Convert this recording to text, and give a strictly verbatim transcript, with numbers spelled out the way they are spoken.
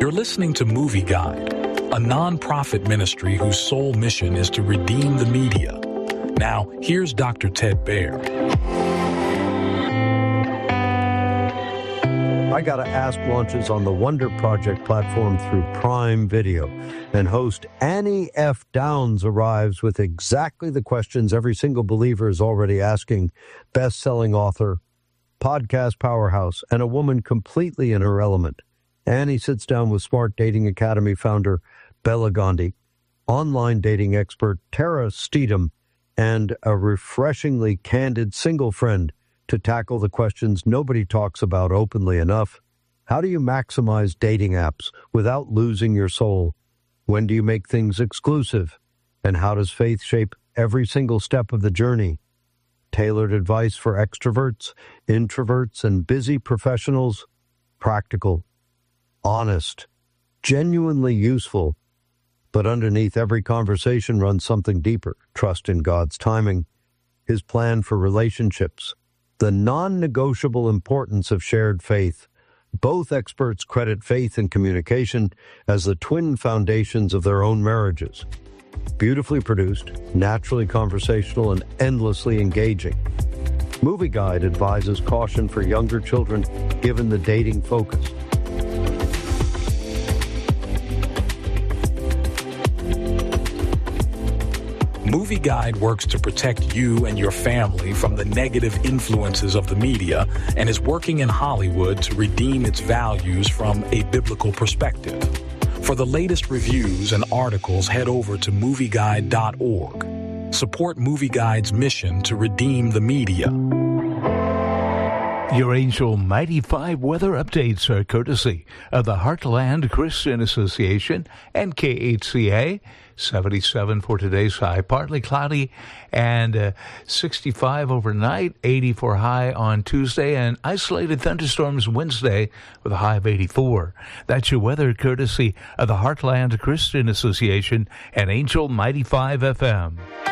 You're listening to Movie Guide, a non-profit ministry whose sole mission is to redeem the media. Now, here's Doctor Ted Baehr. I Gotta Ask launches on the Wonder Project platform through Prime Video, and host Annie F. Downs arrives with exactly the questions every single believer is already asking. Best-selling author, podcast powerhouse, and a woman completely in her element. Annie sits down with Smart Dating Academy founder Bella Gandhi, online dating expert Tara Steedham, and a refreshingly candid single friend to tackle the questions nobody talks about openly enough. How do you maximize dating apps without losing your soul? When do you make things exclusive? And how does faith shape every single step of the journey? Tailored advice for extroverts, introverts, and busy professionals. Practical, honest, genuinely useful. But underneath every conversation runs something deeper. Trust in God's timing, His plan for relationships, the non-negotiable importance of shared faith. Both experts credit faith and communication as the twin foundations of their own marriages. Beautifully produced, naturally conversational, and endlessly engaging. Movie Guide advises caution for younger children given the dating focus. Movie Guide works to protect you and your family from the negative influences of the media and is working in Hollywood to redeem its values from a biblical perspective. For the latest reviews and articles, head over to movie guide dot org. Support Movie Guide's mission to redeem the media. Your Angel Mighty five weather updates are courtesy of the Heartland Christian Association and K H C A. seventy-seven for today's high, partly cloudy, and uh, sixty-five overnight, eighty for high on Tuesday, and isolated thunderstorms Wednesday with a high of eighty-four. That's your weather courtesy of the Heartland Christian Association and Angel Mighty five F M.